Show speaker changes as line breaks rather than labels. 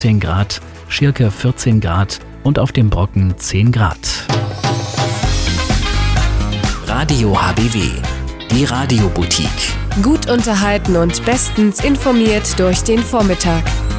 10 Grad, Schirke 14 Grad und auf dem Brocken 10 Grad.
Radio HBW, die Radioboutique.
Gut unterhalten und bestens informiert durch den Vormittag.